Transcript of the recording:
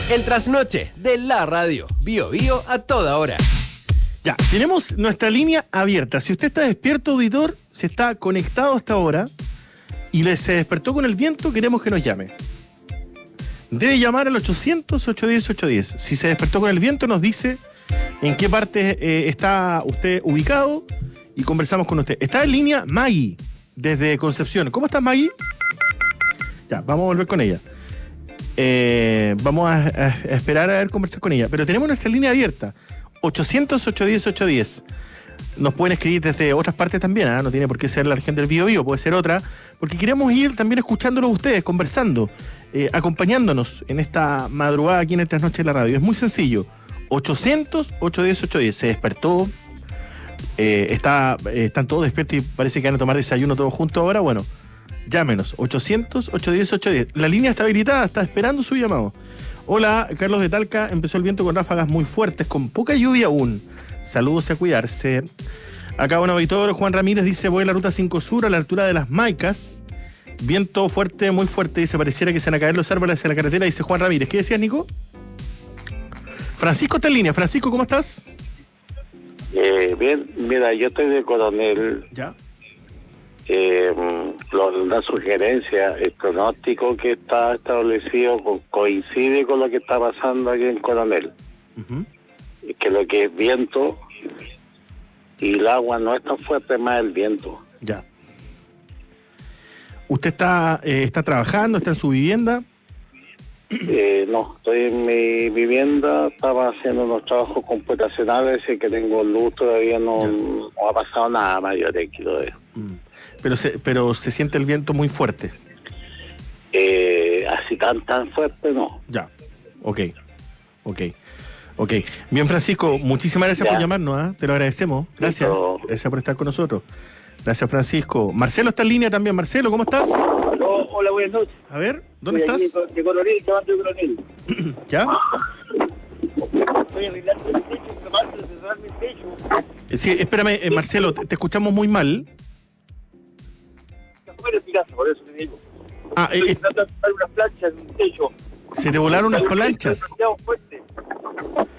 El trasnoche de la radio. Bio Bio a toda hora. Ya, tenemos nuestra línea abierta. Si usted está despierto, auditor, se está conectado hasta ahora y se despertó con el viento, queremos que nos llame. Debe llamar al 800-810-810. Si se despertó con el viento, nos dice en qué parte está usted ubicado y conversamos con usted. Está en línea Maggie, desde Concepción. ¿Cómo estás, Maggie? Ya, vamos a volver con ella. Vamos a esperar a ver conversar con ella. Pero tenemos nuestra línea abierta. 800-810-810. Nos pueden escribir desde otras partes también, ¿eh? No tiene por qué ser la región del Bío Bío, puede ser otra, porque queremos ir también escuchándolos ustedes, conversando, acompañándonos en esta madrugada aquí en el Trasnoche de la Radio. Es muy sencillo. 800-810-810. Se despertó, están todos despiertos y parece que van a tomar desayuno todos juntos ahora. Bueno, llámenos. 800-810-810. La línea está habilitada, está esperando su llamado. Hola, Carlos de Talca. Empezó el viento con ráfagas muy fuertes, con poca lluvia aún. Saludos, a cuidarse. Acá un auditor, Juan Ramírez, dice: voy a la ruta 5 Sur a la altura de Las Maicas. Viento fuerte, muy fuerte, dice, pareciera que se van a caer los árboles en la carretera, dice Juan Ramírez. ¿Qué decías, Nico? Francisco está en línea. Francisco, ¿cómo estás? Bien, mira, yo estoy de Coronel. Ya. La sugerencia, el pronóstico que está establecido coincide con lo que está pasando aquí en Coronel. Que lo que es viento y el agua no es tan fuerte, más el viento. Ya. ¿Usted está trabajando, está en su vivienda? No, estoy en mi vivienda, estaba haciendo unos trabajos computacionales y que tengo luz, todavía no ha pasado nada mayor aquí todavía. Pero se siente el viento muy fuerte. Así tan fuerte no. Ya, ok. Bien, Francisco, muchísimas gracias por llamarnos, ¿eh? Te lo agradecemos. Gracias. Gracias por estar con nosotros. Gracias, Francisco. Marcelo está en línea también. Marcelo, ¿cómo estás? Hola, buenas noches. A ver, ¿dónde estás? De Coronel, llamando de Coronel. ¿Ya? Estoy arreglando el techo, tratando de cerrar mi techo. Sí, espérame, Marcelo, te escuchamos muy mal. Está fuera de mi casa, por eso te digo. Ah, Estoy tratando de cerrar unas planchas en un techo. se te volaron unas planchas. Es demasiado fuerte.